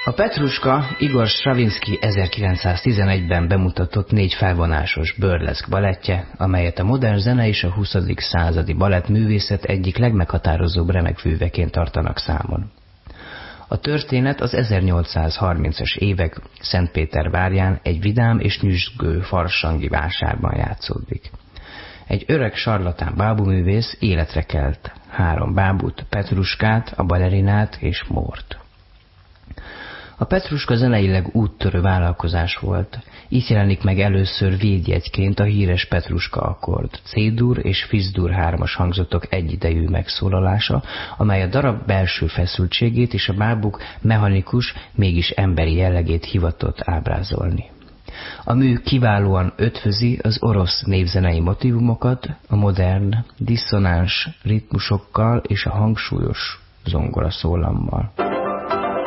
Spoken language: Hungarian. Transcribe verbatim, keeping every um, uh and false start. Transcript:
A Petruska Igor Stravinsky ezerkilencszáztizenegyben bemutatott négy felvonásos burleszk balettje, amelyet a modern zene és a huszadik századi balettművészet egyik legmeghatározóbb remekműveként tartanak számon. A történet az ezernyolcszázharmincas évek Szentpétervárján egy vidám és nyüzsgő farsangi vásárban játszódik. Egy öreg sarlatán bábuművész életre kelt három bábút, Petruskát, a balerinát és Mórt. A Petruska zeneileg úttörő vállalkozás volt. Így jelenik meg először védjegyként a híres Petruska akkord, C-dur és Fis-dur hármas hangzatok egyidejű megszólalása, amely a darab belső feszültségét és a bábuk mechanikus, mégis emberi jellegét hivatott ábrázolni. A mű kiválóan ötvözi az orosz népzenei motívumokat a modern, diszonáns ritmusokkal és a hangsúlyos zongoraszólammal.